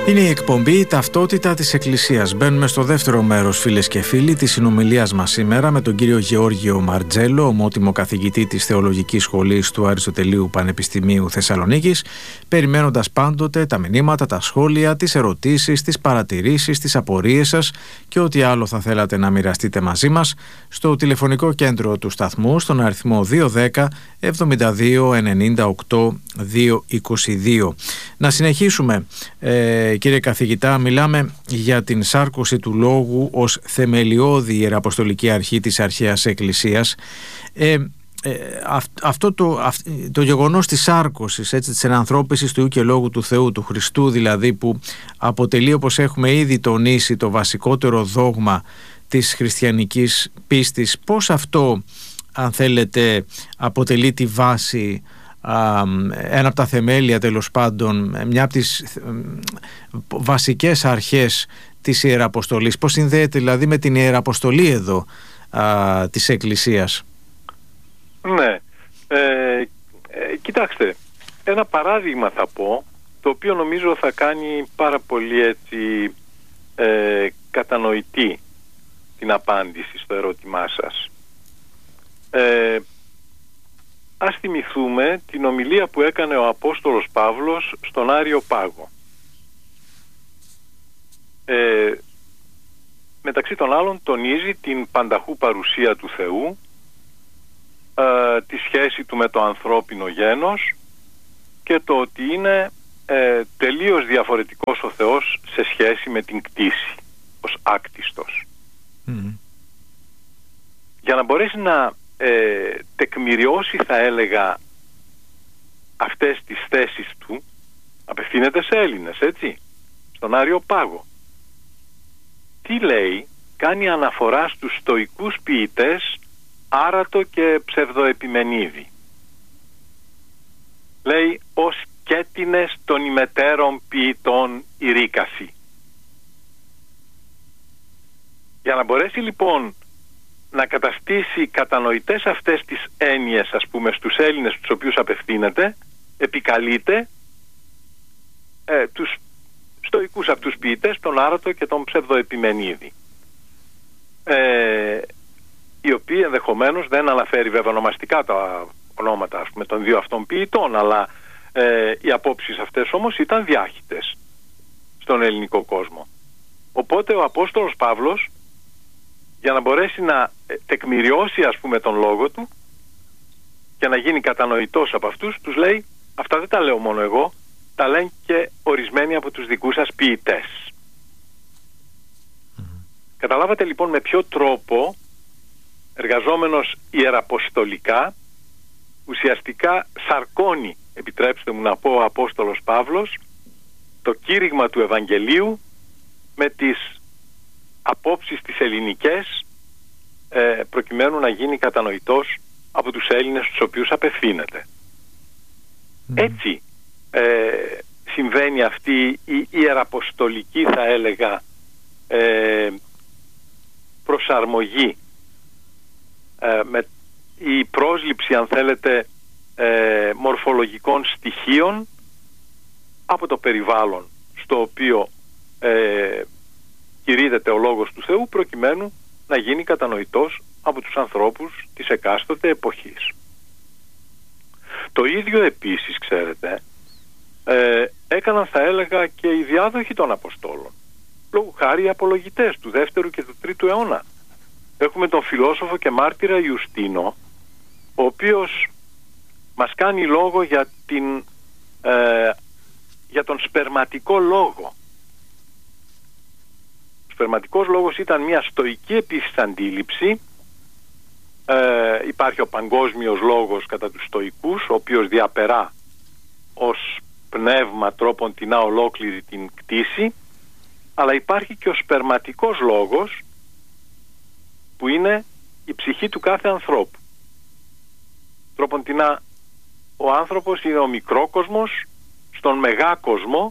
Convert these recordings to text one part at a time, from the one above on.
Είναι η εκπομπή «Ταυτότητα της Εκκλησίας». Μπαίνουμε στο δεύτερο μέρος, φίλες και φίλοι, της συνομιλίας μας σήμερα με τον κύριο Γεώργιο Μαρτζέλο, ομότιμο καθηγητή της Θεολογικής Σχολής του Αριστοτελείου Πανεπιστημίου Θεσσαλονίκης, περιμένοντας πάντοτε τα μηνύματα, τα σχόλια, τις ερωτήσεις, τις παρατηρήσεις, τις απορίες σας και ό,τι άλλο θα θέλατε να μοιραστείτε μαζί μας στο τηλεφωνικό κέντρο του σταθμού στον αριθμό 210 72 98 222. Να συνεχίσουμε, κύριε καθηγητά. Μιλάμε για την σάρκωση του λόγου ως θεμελιώδη ιεραποστολική αρχή της αρχαίας Εκκλησίας. Αυτό το γεγονός της σάρκωσης, έτσι, της ενανθρώπισης του Υιού και Λόγου του Θεού, του Χριστού δηλαδή, που αποτελεί, όπως έχουμε ήδη τονίσει, το βασικότερο δόγμα της χριστιανικής πίστης, πώς αυτό, αν θέλετε, αποτελεί τη βάση, ένα από τα θεμέλια, τέλος πάντων, μια από τις βασικές αρχές της Ιεραποστολής? Πώς συνδέεται δηλαδή με την Ιεραποστολή εδώ της Εκκλησίας? Ναι, κοιτάξτε, ένα παράδειγμα θα πω, το οποίο νομίζω θα κάνει πάρα πολύ έτσι κατανοητή την απάντηση στο ερώτημά σας. Ας θυμηθούμε την ομιλία που έκανε ο Απόστολος Παύλος στον Άριο Πάγο. Μεταξύ των άλλων τονίζει την πανταχού παρουσία του Θεού, τη σχέση του με το ανθρώπινο γένος και το ότι είναι τελείως διαφορετικός ο Θεός σε σχέση με την κτήση, ως άκτιστος. Για να μπορέσει να τεκμηριώσει, θα έλεγα, αυτές τις θέσεις του, απευθύνεται σε Έλληνες, έτσι, στον Άριο Πάγο. Τι λέει? Κάνει αναφορά στους στοικούς ποιητές Άρατο και Ψευδοεπιμενίδη. Λέει ως κέτινες των ημετέρων ποιητών ηρίκαση. Για να μπορέσει λοιπόν να καταστήσει κατανοητές αυτές τις έννοιες, ας πούμε, στους Έλληνες τους οποίους απευθύνεται, επικαλείται τους στοικούς αυτούς ποιητές, τον Άρατο και τον Ψευδοεπιμενίδη, οι οποίοι ενδεχομένως δεν αναφέρει βέβαια ονομαστικά τα ονόματα, ας πούμε, των δύο αυτών ποιητών, αλλά οι απόψεις αυτές όμως ήταν διάχυτες στον ελληνικό κόσμο. Οπότε ο Απόστολος Παύλος, για να μπορέσει να τεκμηριώσει, ας πούμε, τον λόγο του και να γίνει κατανοητός από αυτούς, τους λέει: αυτά δεν τα λέω μόνο εγώ, τα λένε και ορισμένοι από τους δικούς σας ποιητές. Καταλάβατε λοιπόν με ποιο τρόπο, εργαζόμενος ιεραποστολικά, ουσιαστικά σαρκώνει, επιτρέψτε μου να πω, ο Απόστολος Παύλος το κήρυγμα του Ευαγγελίου με τις απόψεις τις ελληνικές, προκειμένου να γίνει κατανοητός από τους Έλληνες τους οποίους απευθύνεται. Έτσι συμβαίνει αυτή η ιεραποστολική, θα έλεγα, προσαρμογή, με η πρόσληψη, αν θέλετε, μορφολογικών στοιχείων από το περιβάλλον στο οποίο κηρύττεται ο Λόγος του Θεού, προκειμένου να γίνει κατανοητός από τους ανθρώπους της εκάστοτε εποχής. Το ίδιο επίσης, ξέρετε, έκαναν, θα έλεγα, και οι διάδοχοι των Αποστόλων. Λόγου χάρη οι απολογητές του 2ου και του 3ου αιώνα. Έχουμε τον φιλόσοφο και μάρτυρα Ιουστίνο, ο οποίος μας κάνει λόγο για τον σπερματικό λόγο. Ο σπερματικός λόγος ήταν μια στοική επίσης αντίληψη. Υπάρχει ο παγκόσμιος λόγος κατά τους στοικούς, ο οποίος διαπερά ως πνεύμα τρόπον τεινά ολόκληρη την κτήση, αλλά υπάρχει και ο σπερματικός λόγος, που είναι η ψυχή του κάθε ανθρώπου. Τρόπον τεινά ο άνθρωπος είναι ο μικρόκοσμος στον μεγάκοσμο,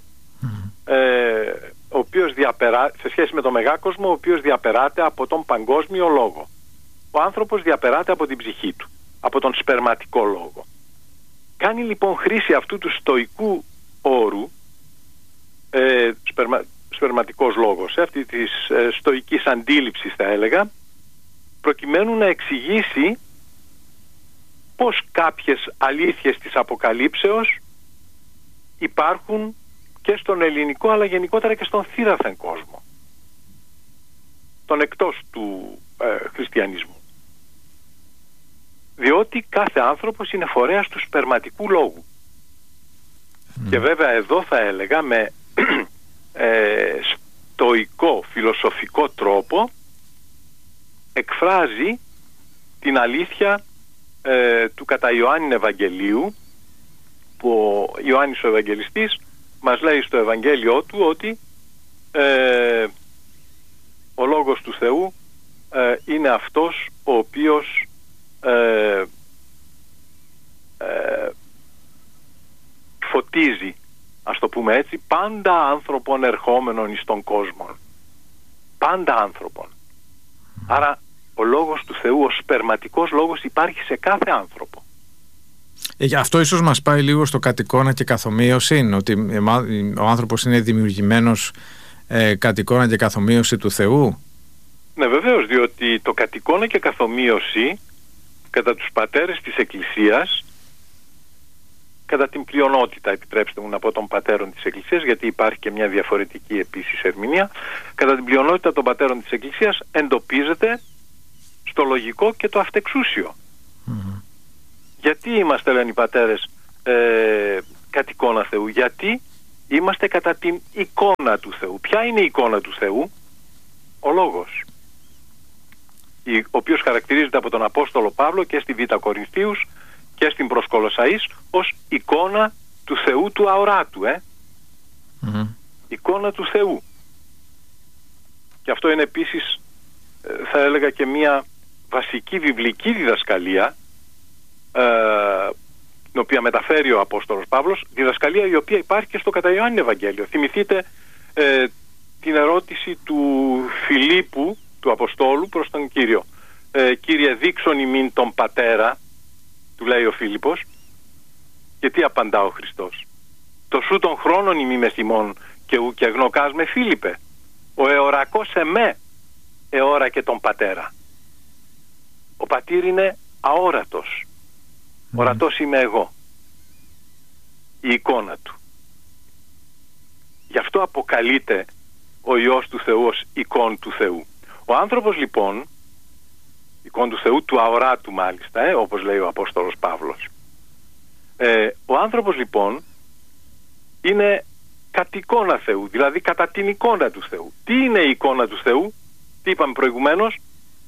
ο οποίος σε σχέση με τον μεγάκοσμο, ο οποίος διαπεράται από τον παγκόσμιο λόγο. Ο άνθρωπος διαπεράται από την ψυχή του, από τον σπερματικό λόγο. Κάνει λοιπόν χρήση αυτού του στοικού όρου, σπερματικός λόγος, αυτή της στοικής αντίληψης θα έλεγα, προκειμένου να εξηγήσει πως κάποιες αλήθειες της Αποκαλύψεως υπάρχουν και στον ελληνικό αλλά γενικότερα και στον θύραθεν κόσμο, τον εκτός του χριστιανισμού. Διότι κάθε άνθρωπος είναι φορέας του σπερματικού λόγου. Και βέβαια εδώ θα έλεγα με στοικό φιλοσοφικό τρόπο εκφράζει την αλήθεια του κατά Ιωάννην Ευαγγελίου, που ο Ιωάννης ο Ευαγγελιστής μας λέει στο Ευαγγέλιό του ότι ο Λόγος του Θεού είναι αυτός ο οποίος φωτίζει, ας το πούμε έτσι, πάντα άνθρωπον ερχόμενων εις τον κόσμο. Πάντα άνθρωπον. Άρα ο Λόγος του Θεού, ο σπερματικός λόγος, υπάρχει σε κάθε άνθρωπο. Αυτό ίσως μας πάει λίγο στο κατ' εικόνα και καθομοίωση, ότι ο άνθρωπος είναι δημιουργημένος κατ' εικόνα και καθομοίωση του Θεού. Ναι, βεβαίως, διότι το κατ' εικόνα και καθομοίωση κατά τους πατέρες της Εκκλησίας, κατά την πλειονότητα, επιτρέψτε μου να πω, των πατέρων της Εκκλησίας, γιατί υπάρχει και μια διαφορετική επίσης ερμηνεία, κατά την πλειονότητα των πατέρων της Εκκλησίας εντοπίζεται στο λογικό και το αυτεξούσιο. Γιατί είμαστε, λένε οι πατέρες, κατ' εικόνα Θεού? Γιατί είμαστε κατά την εικόνα του Θεού. Ποια είναι η εικόνα του Θεού? Ο Λόγος, ο οποίος χαρακτηρίζεται από τον Απόστολο Παύλο και στη Β' Κορινθίους και στην προς Κολοσσαείς ως εικόνα του Θεού του αοράτου. Εικόνα του Θεού. Και αυτό είναι επίσης, θα έλεγα, και μια βασική βιβλική διδασκαλία, την οποία μεταφέρει ο Απόστολος Παύλος, διδασκαλία η οποία υπάρχει και στο κατά Ιωάννην Ευαγγέλιο. Θυμηθείτε την ερώτηση του Φιλίππου, του Αποστόλου, προς τον Κύριο. Κύριε, δείξον ημίν τον Πατέρα, του λέει ο Φίλιππος. Και τι απαντά ο Χριστός? Το σου των χρόνων ημί με θυμών και ου και γνωκάς με, Φίλιππε. Ο εωρακός εμέ εώρα και τον Πατέρα. Ο πατήρ είναι αόρατος. Ορατός είμαι εγώ. Η εικόνα του. Γι' αυτό αποκαλείται ο Υιός του Θεού ως εικόν του Θεού. Ο άνθρωπος λοιπόν, εικόν του Θεού, του αοράτου μάλιστα, όπως λέει ο Απόστολος Παύλος. Ο άνθρωπος λοιπόν είναι κατ' εικόνα Θεού, δηλαδή κατά την εικόνα του Θεού. Τι είναι η εικόνα του Θεού? Τι είπαμε προηγουμένως?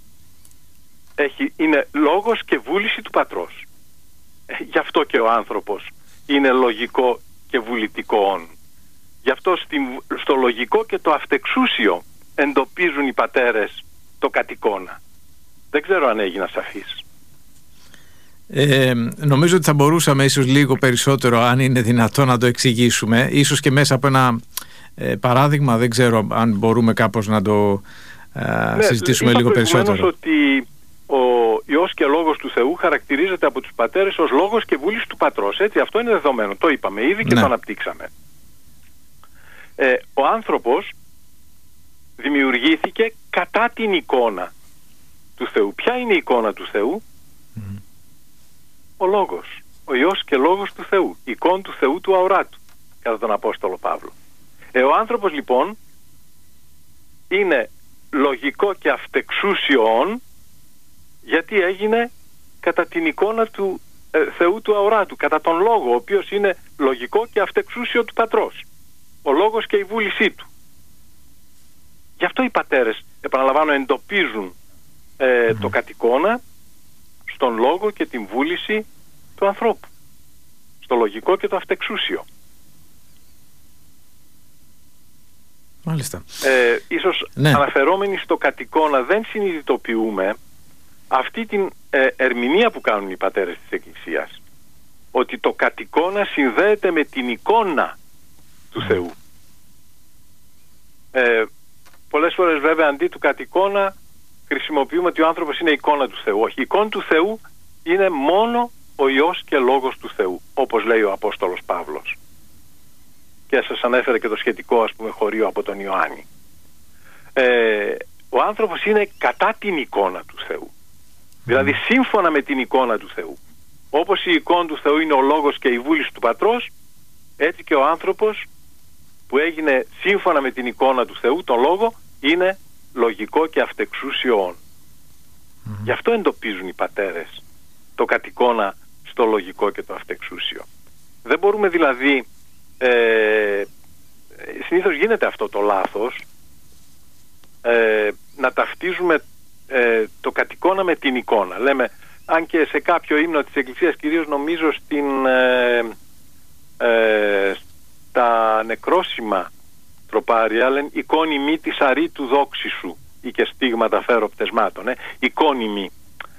Είναι λόγος και βούληση του Πατρός. Γι' αυτό και ο άνθρωπος είναι λογικό και βουλητικό όν. Γι' αυτό στο λογικό και το αυτεξούσιο εντοπίζουν οι πατέρες το κατ' εικόνα. Δεν ξέρω αν έγινα σαφής. Νομίζω ότι θα μπορούσαμε ίσως λίγο περισσότερο, αν είναι δυνατό, να το εξηγήσουμε, ίσως και μέσα από ένα παράδειγμα. Δεν ξέρω αν μπορούμε κάπως να το συζητήσουμε λίγο περισσότερο. Ότι ο Υιός και Λόγος του Θεού χαρακτηρίζεται από τους πατέρες ως λόγος και βούληση του Πατρός. Έτσι, αυτό είναι δεδομένο. Το είπαμε ήδη και το αναπτύξαμε. Ο άνθρωπος δημιουργήθηκε κατά την εικόνα του Θεού. Ποια είναι η εικόνα του Θεού? Ο Λόγος. Ο Υιός και Λόγος του Θεού. Εικόν του Θεού του αοράτου, κατά τον Απόστολο Παύλο. Ο άνθρωπος λοιπόν είναι λογικό και αυτεξούσιον, γιατί έγινε κατά την εικόνα του Θεού του αοράτου, κατά τον Λόγο, ο οποίος είναι λογικό και αυτεξούσιο του Πατρός. Ο Λόγος και η βούλησή του. Γι' αυτό οι πατέρες, επαναλαμβάνω, εντοπίζουν το κατ' εικόνα στον Λόγο και την βούληση του ανθρώπου. Στο λογικό και το αυτεξούσιο. Μάλιστα. Ίσως αναφερόμενοι στο κατ' εικόνα δεν συνειδητοποιούμε αυτή την ερμηνεία που κάνουν οι πατέρες της Εκκλησίας. Ότι το κατ' εικόνα συνδέεται με την εικόνα του Θεού. Πολλές φορές βέβαια αντί του κατ' εικόνα χρησιμοποιούμε ότι ο άνθρωπος είναι εικόνα του Θεού. Όχι, η εικόνα του Θεού είναι μόνο ο Υιός και Λόγος του Θεού, όπως λέει ο Απόστολος Παύλος. και σας ανέφερα και το σχετικό, ας πούμε, χωρίο από τον Ιωάννη. Ο άνθρωπος είναι κατά την εικόνα του Θεού. Δηλαδή σύμφωνα με την εικόνα του Θεού. Όπως η εικόνα του Θεού είναι ο λόγος και η βούληση του Πατρός, έτσι και ο άνθρωπος που έγινε σύμφωνα με την εικόνα του Θεού, τον λόγο, είναι λογικό και αυτεξούσιο. Γι' αυτό εντοπίζουν οι πατέρες το κατ' εικόνα στο λογικό και το αυτεξούσιο. Δεν μπορούμε δηλαδή, συνήθως γίνεται αυτό το λάθος, να ταυτίζουμε το κατ' εικόνα με την εικόνα. Λέμε, αν και σε κάποιο ύμνο της Εκκλησίας, κυρίως νομίζω στα νεκρόσιμα τροπάρια, λένε εικόνη μη της αρήτου δόξη σου ή και στίγματα φέρω πτεσμάτων. Εικόνη μη.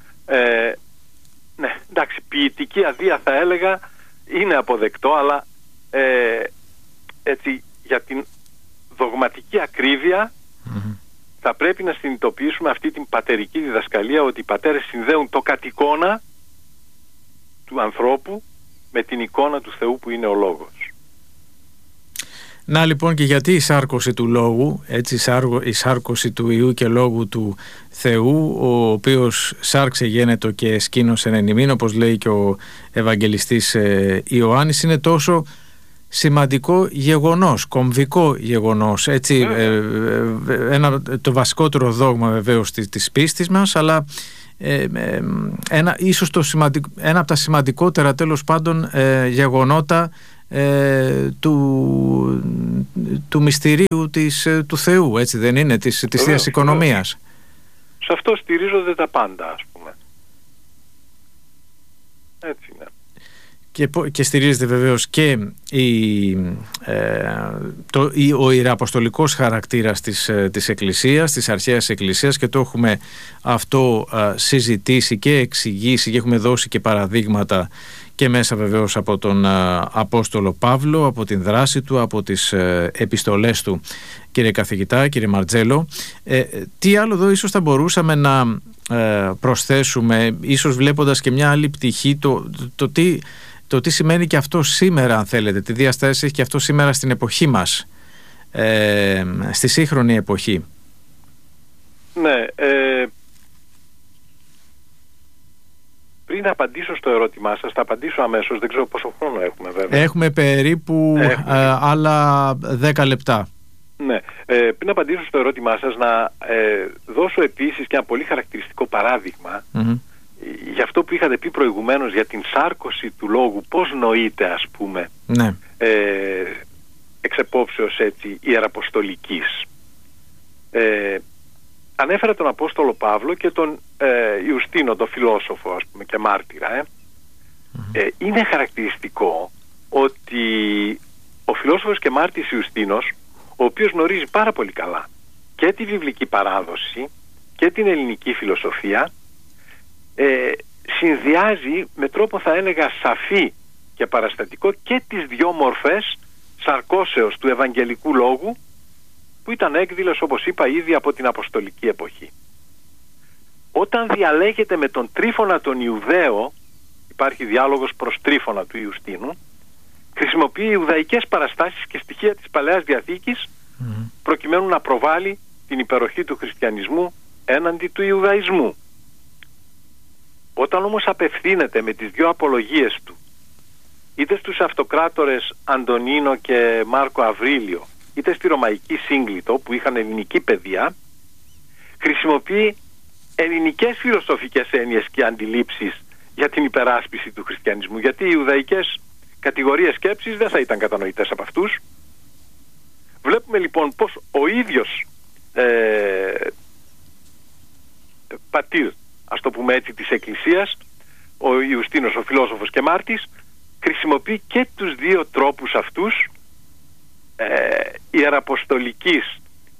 Ναι, εντάξει, ποιητική αδεία θα έλεγα, είναι αποδεκτό, αλλά έτσι, για την δογματική ακρίβεια θα πρέπει να συνειδητοποιήσουμε αυτή την πατερική διδασκαλία, ότι οι πατέρες συνδέουν το κατ' εικόνα του ανθρώπου με την εικόνα του Θεού που είναι ο Λόγος. Να λοιπόν, και γιατί η σάρκωση του Λόγου, έτσι, η σάρκωση του Υιού και Λόγου του Θεού, ο οποίος σάρξε γένετο και σκήνωσε εν ημίν, όπως λέει και ο Ευαγγελιστής Ιωάννης, είναι τόσο σημαντικό γεγονός, κομβικό γεγονός, έτσι, το βασικότερο δόγμα βεβαίως της πίστης μας, αλλά ίσως ένα από τα σημαντικότερα τέλος πάντων γεγονότα του μυστηρίου του Θεού, έτσι δεν είναι, της Θείας Οικονομίας. Σε αυτό στηρίζονται τα πάντα, ας πούμε. Έτσι είναι. Και στηρίζεται βεβαίως και ο ιεραποστολικός χαρακτήρας της Εκκλησίας, της αρχαίας Εκκλησίας, και το έχουμε αυτό συζητήσει και εξηγήσει και έχουμε δώσει και παραδείγματα και μέσα βεβαίως από τον Απόστολο Παύλο, από την δράση του, από τις επιστολές του, κύριε καθηγητά, κύριε Μαρτζέλο. Τι άλλο εδώ ίσως θα μπορούσαμε να προσθέσουμε, ίσως βλέποντας και μια άλλη πτυχή, το τι σημαίνει και αυτό σήμερα, αν θέλετε, τι διαστάσεις έχει και αυτό σήμερα στην εποχή μας, στη σύγχρονη εποχή. Ναι, πριν απαντήσω στο ερώτημά σας, θα απαντήσω αμέσως, δεν ξέρω πόσο χρόνο έχουμε βέβαια. Έχουμε περίπου άλλα 10 λεπτά. Ναι, πριν απαντήσω στο ερώτημά σας, να δώσω επίσης και ένα πολύ χαρακτηριστικό παράδειγμα για αυτό που είχατε πει προηγουμένως για την σάρκωση του λόγου, πώς νοείται, ας πούμε, ναι, εξεπόψεως έτσι ιεραποστολικής. Ανέφερα τον Απόστολο Παύλο και τον Ιουστίνο, τον φιλόσοφο, ας πούμε, και μάρτυρα. Είναι χαρακτηριστικό ότι ο φιλόσοφος και μάρτυρας Ιουστίνος, ο οποίος γνωρίζει πάρα πολύ καλά και τη βιβλική παράδοση και την ελληνική φιλοσοφία, συνδυάζει με τρόπο, θα έλεγα, σαφή και παραστατικό και τις δυο μορφές σαρκώσεως του Ευαγγελικού Λόγου, που ήταν έκδηλος, όπως είπα, ήδη από την Αποστολική εποχή. Όταν διαλέγεται με τον Τρίφωνα τον Ιουδαίο, υπάρχει διάλογος προς Τρίφωνα του Ιουστίνου, χρησιμοποιεί ιουδαϊκές παραστάσεις και στοιχεία της Παλαιάς Διαθήκης προκειμένου να προβάλλει την υπεροχή του χριστιανισμού έναντι του Ιουδαϊσμού. Όταν όμως απευθύνεται με τις δύο απολογίες του, είτε στους αυτοκράτορες Αντωνίνο και Μάρκο Αβρίλιο, είτε στη Ρωμαϊκή Σύγκλιτο που είχαν ελληνική παιδεία, χρησιμοποιεί ελληνικές φιλοσοφικές έννοιες και αντιλήψεις για την υπεράσπιση του χριστιανισμού, γιατί οι ιουδαϊκές κατηγορίες σκέψης δεν θα ήταν κατανοητές από αυτούς. Βλέπουμε λοιπόν πως ο ίδιος πατήρ, ας το πούμε έτσι, της Εκκλησίας, ο Ιουστίνος, ο φιλόσοφος και μάρτης, χρησιμοποιεί και τους δύο τρόπους αυτούς ιεραποστολικής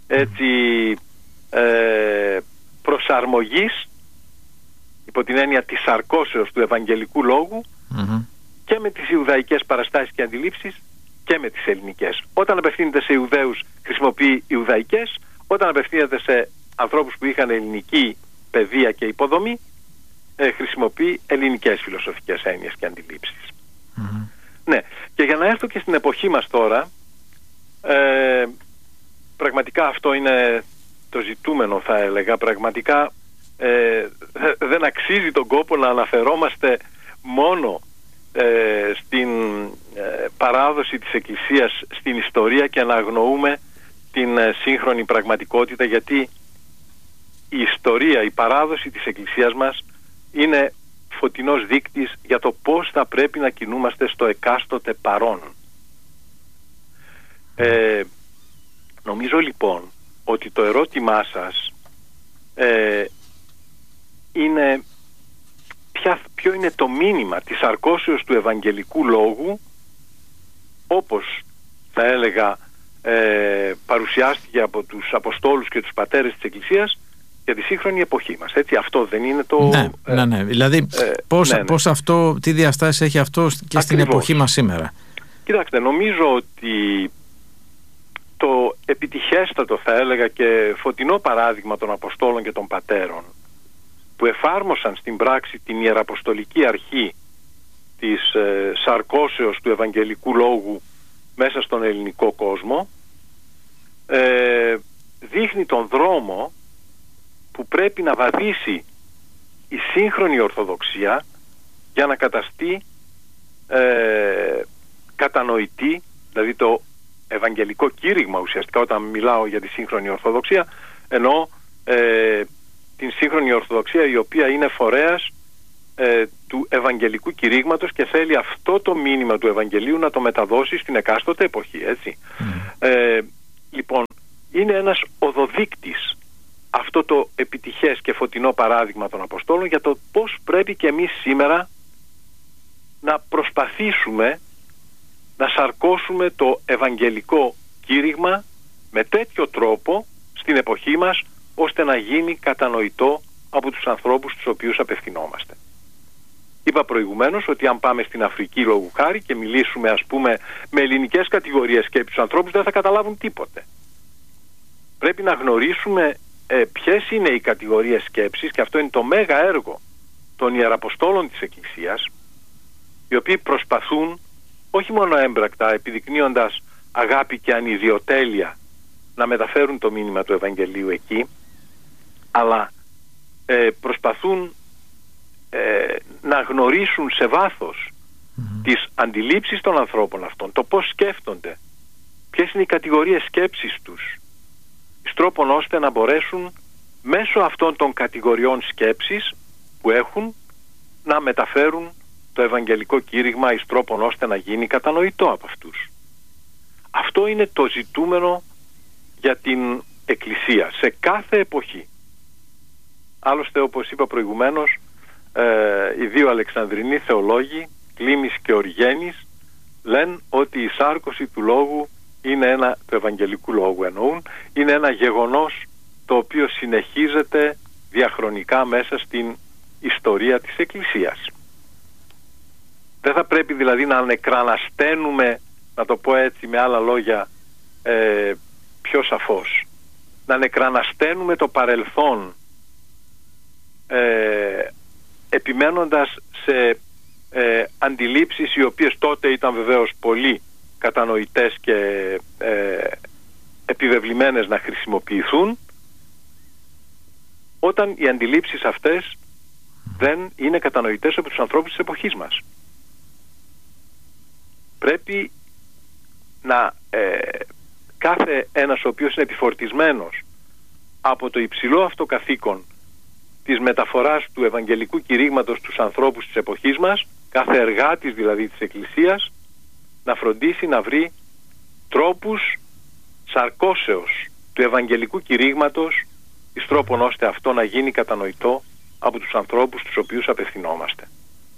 προσαρμογής, υπό την έννοια της σαρκώσεως του Ευαγγελικού Λόγου, και με τις ιουδαϊκές παραστάσεις και αντιλήψεις και με τις ελληνικές. Όταν απευθύνεται σε Ιουδαίους χρησιμοποιεί ιουδαϊκές, όταν απευθύνεται σε ανθρώπους που είχαν ελληνική παιδεία και υποδομή χρησιμοποιεί ελληνικές φιλοσοφικές έννοιες και αντιλήψεις. Ναι, και για να έρθω και στην εποχή μας τώρα, πραγματικά αυτό είναι το ζητούμενο, θα έλεγα. Πραγματικά δεν αξίζει τον κόπο να αναφερόμαστε μόνο στην παράδοση της Εκκλησίας στην ιστορία και να αγνοούμε την σύγχρονη πραγματικότητα, γιατί η ιστορία, η παράδοση της Εκκλησίας μας είναι φωτεινός δείκτης για το πώς θα πρέπει να κινούμαστε στο εκάστοτε παρόν. Νομίζω λοιπόν ότι το ερώτημά σας είναι ποιο είναι το μήνυμα της αρκώσεως του Ευαγγελικού Λόγου, όπως θα έλεγα παρουσιάστηκε από τους Αποστόλους και τους πατέρες της Εκκλησίας για τη σύγχρονη εποχή μας. Έτσι, αυτό δεν είναι το... Ναι. Δηλαδή πώς αυτό, τι διαστάσεις έχει αυτό και ακριβώς στην εποχή μας σήμερα? Κοιτάξτε, νομίζω ότι το επιτυχέστατο, θα έλεγα, και φωτεινό παράδειγμα των Αποστόλων και των πατέρων που εφάρμοσαν στην πράξη την ιεραποστολική αρχή της σαρκώσεως του Ευαγγελικού Λόγου μέσα στον ελληνικό κόσμο, δείχνει τον δρόμο που πρέπει να βαδίσει η σύγχρονη Ορθοδοξία για να καταστεί κατανοητή, δηλαδή το Ευαγγελικό κήρυγμα ουσιαστικά. Όταν μιλάω για τη σύγχρονη Ορθοδοξία, εννοώ την σύγχρονη Ορθοδοξία, η οποία είναι φορέας του Ευαγγελικού κηρύγματος και θέλει αυτό το μήνυμα του Ευαγγελίου να το μεταδώσει στην εκάστοτε εποχή, έτσι. Λοιπόν, είναι ένας οδοδείκτης αυτό το επιτυχές και φωτεινό παράδειγμα των Αποστόλων για το πώς πρέπει και εμείς σήμερα να προσπαθήσουμε να σαρκώσουμε το Ευαγγελικό κήρυγμα με τέτοιο τρόπο στην εποχή μας, ώστε να γίνει κατανοητό από τους ανθρώπους τους οποίους απευθυνόμαστε. Είπα προηγουμένως ότι αν πάμε στην Αφρική λόγου χάρη και μιλήσουμε, ας πούμε, με ελληνικές κατηγορίες σκέψης τους ανθρώπους, δεν θα καταλάβουν τίποτε. Πρέπει να γνωρίσουμε ποιες είναι οι κατηγορίες σκέψης, και αυτό είναι το μέγα έργο των Ιεραποστόλων της Εκκλησίας, οι οποίοι προσπαθούν όχι μόνο έμπρακτα, επιδεικνύοντας αγάπη και ανιδιοτέλεια, να μεταφέρουν το μήνυμα του Ευαγγελίου εκεί, αλλά προσπαθούν να γνωρίσουν σε βάθος τις αντιλήψεις των ανθρώπων αυτών, το πώς σκέφτονται, ποιες είναι οι κατηγορίες σκέψης τους, εις τρόπον ώστε να μπορέσουν μέσω αυτών των κατηγοριών σκέψης που έχουν να μεταφέρουν το Ευαγγελικό κήρυγμα εις τρόπον ώστε να γίνει κατανοητό από αυτούς. Αυτό είναι το ζητούμενο για την Εκκλησία σε κάθε εποχή. Άλλωστε, όπως είπα προηγουμένως, οι δύο Αλεξανδρινοί θεολόγοι, Κλίμης και Οριγένης, λένε ότι η σάρκωση του λόγου είναι του Ευαγγελικού Λόγου εννοούν, είναι ένα γεγονός το οποίο συνεχίζεται διαχρονικά μέσα στην ιστορία της Εκκλησίας. Δεν θα πρέπει δηλαδή να νεκρανασταίνουμε, να το πω έτσι με άλλα λόγια πιο σαφώς, να νεκρανασταίνουμε το παρελθόν επιμένοντας σε αντιλήψεις οι οποίες τότε ήταν βεβαίως πολύ κατανοητές και επιβεβλημένες να χρησιμοποιηθούν, όταν οι αντιλήψεις αυτές δεν είναι κατανοητές από τους ανθρώπους της εποχής μας. Πρέπει να κάθε ένας ο οποίος είναι επιφορτισμένος από το υψηλό αυτό καθήκον της μεταφοράς του Ευαγγελικού κηρύγματος στους ανθρώπους της εποχής μας, κάθε εργάτης δηλαδή της Εκκλησίας, να φροντίσει να βρει τρόπους σαρκώσεως του Ευαγγελικού κηρύγματος εις τρόπον ώστε αυτό να γίνει κατανοητό από τους ανθρώπους τους οποίους απευθυνόμαστε.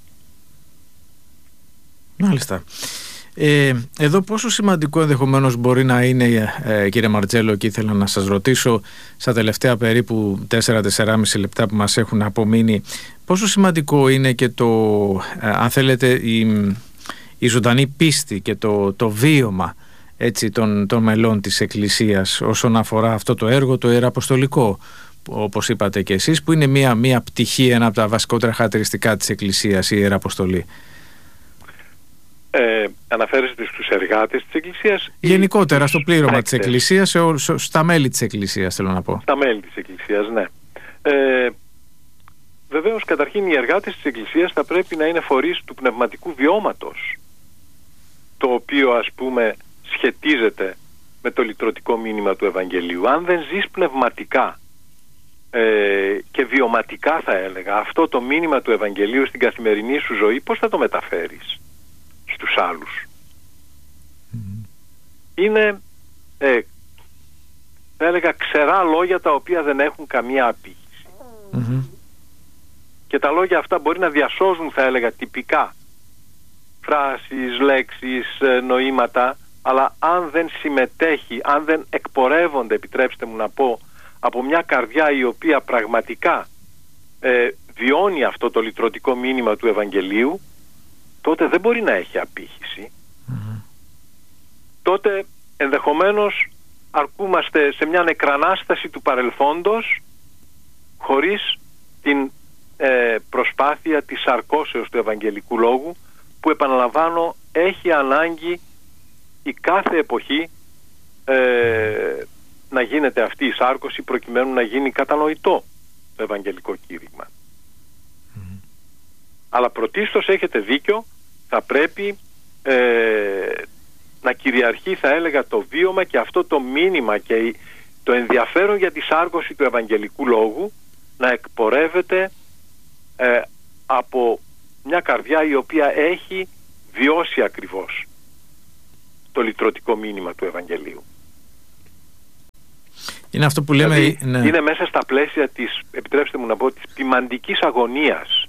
Μάλιστα. Εδώ πόσο σημαντικό ενδεχομένως μπορεί να είναι, κύριε Μαρτζέλο, και ήθελα να σας ρωτήσω στα τελευταία περίπου 4-4,5 λεπτά που μας έχουν απομείνει, πόσο σημαντικό είναι και το, αν θέλετε, η ζωντανή πίστη και το βίωμα, έτσι, των μελών της Εκκλησίας όσον αφορά αυτό το έργο το ιεραποστολικό, όπως είπατε και εσείς, που είναι μία πτυχή, ένα από τα βασικότερα χαρακτηριστικά της Εκκλησίας, η ιεραποστολή. Αναφέρεστε στους εργάτες της Εκκλησίας? Γενικότερα στο πλήρωμα της Εκκλησίας, στα μέλη της Εκκλησίας θέλω να πω. Στα μέλη της Εκκλησίας, ναι. Βεβαίως, καταρχήν οι εργάτες της Εκκλησίας θα πρέπει να είναι φορείς του πνευματικού βιώματος, το οποίο ας πούμε σχετίζεται με το λυτρωτικό μήνυμα του Ευαγγελίου. Αν δεν ζεις πνευματικά και βιωματικά, θα έλεγα, αυτό το μήνυμα του Ευαγγελίου στην καθημερινή σου ζωή, πώς θα το μεταφέρεις στους άλλους? Είναι θα έλεγα ξερά λόγια τα οποία δεν έχουν καμία απήχηση. Και τα λόγια αυτά μπορεί να διασώζουν, θα έλεγα, τυπικά φράσεις, λέξεις, νοήματα, αλλά αν δεν συμμετέχει, αν δεν εκπορεύονται, επιτρέψτε μου να πω, από μια καρδιά η οποία πραγματικά βιώνει αυτό το λυτρωτικό μήνυμα του Ευαγγελίου, τότε δεν μπορεί να έχει απήχηση. Τότε ενδεχομένως αρκούμαστε σε μια νεκρανάσταση του παρελθόντος, χωρίς την προσπάθεια της σαρκώσεως του Ευαγγελικού Λόγου, που, επαναλαμβάνω, έχει ανάγκη η κάθε εποχή να γίνεται αυτή η σάρκωση, προκειμένου να γίνει κατανοητό το Ευαγγελικό κήρυγμα. Αλλά πρωτίστως έχετε δίκιο, θα πρέπει να κυριαρχεί, θα έλεγα, το βίωμα και αυτό το μήνυμα και το ενδιαφέρον για τη σάρκωση του Ευαγγελικού Λόγου να εκπορεύεται από μια καρδιά η οποία έχει βιώσει ακριβώς το λυτρωτικό μήνυμα του Ευαγγελίου. Είναι αυτό που λέμε, δηλαδή, ναι. Είναι μέσα στα πλαίσια της, επιτρέψτε μου να πω, της ποιμαντικής αγωνίας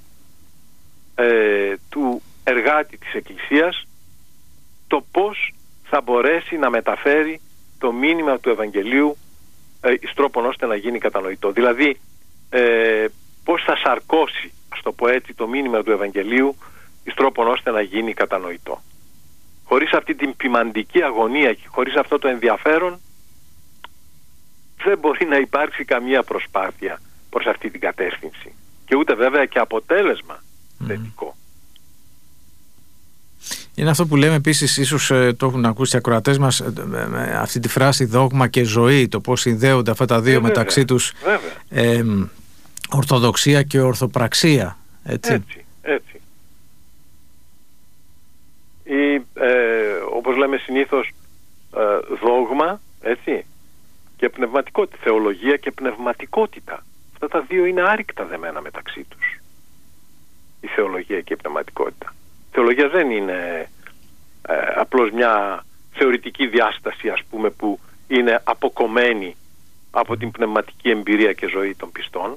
του εργάτη της Εκκλησίας, το πώς θα μπορέσει να μεταφέρει το μήνυμα του Ευαγγελίου εις τρόπον ώστε να γίνει κατανοητό. Δηλαδή πώς θα σαρκώσει, ας το πω έτσι, το μήνυμα του Ευαγγελίου εις τρόπον ώστε να γίνει κατανοητό. Χωρίς αυτή την ποιμαντική αγωνία και χωρίς αυτό το ενδιαφέρον, δεν μπορεί να υπάρξει καμία προσπάθεια προς αυτή την κατεύθυνση. Και ούτε βέβαια και αποτέλεσμα θετικό. Είναι αυτό που λέμε επίσης, ίσως το έχουν ακούσει οι ακροατές μας, αυτή τη φράση δόγμα και ζωή, το πώς συνδέονται αυτά τα δύο μεταξύ τους, ορθοδοξία και ορθοπραξία. Έτσι. Ή όπως λέμε συνήθως δόγμα, έτσι, και πνευματικότητα, θεολογία και πνευματικότητα. Αυτά τα δύο είναι άρρηκτα δεμένα μεταξύ τους, η θεολογία και η πνευματικότητα. Η θεολογία δεν είναι απλώς μια θεωρητική διάσταση, ας πούμε, που είναι αποκομμένη από την πνευματική εμπειρία και ζωή των πιστών.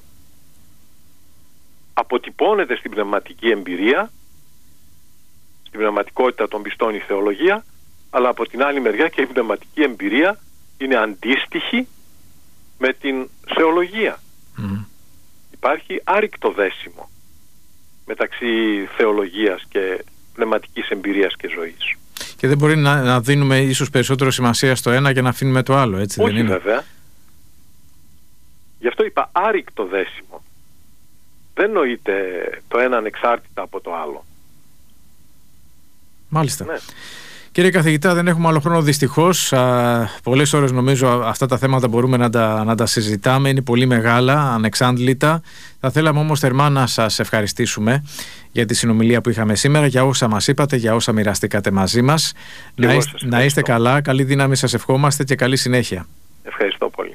Αποτυπώνεται στην πνευματική εμπειρία, στην πνευματικότητα των πιστών η θεολογία, αλλά από την άλλη μεριά και η πνευματική εμπειρία είναι αντίστοιχη με την θεολογία. Υπάρχει άρρηκτο δέσιμο μεταξύ θεολογίας και πνευματικής εμπειρίας και ζωής. Και δεν μπορεί να δίνουμε ίσως περισσότερο σημασία στο ένα και να αφήνουμε το άλλο, έτσι? Όχι, δεν είναι? βέβαια. Γι' αυτό είπα άρρηκτο δέσιμο. Δεν νοείται το ένα ανεξάρτητα από το άλλο. Μάλιστα. Ναι. Κύριε καθηγητά, δεν έχουμε άλλο χρόνο δυστυχώς. Πολλές ώρες νομίζω αυτά τα θέματα μπορούμε να τα συζητάμε. Είναι πολύ μεγάλα, ανεξάντλητα. Θα θέλαμε όμως θερμά να σας ευχαριστήσουμε για τη συνομιλία που είχαμε σήμερα, για όσα μας είπατε, για όσα μοιραστήκατε μαζί μας. Να είστε καλά, καλή δύναμη σας ευχόμαστε και καλή συνέχεια. Ευχαριστώ πολύ.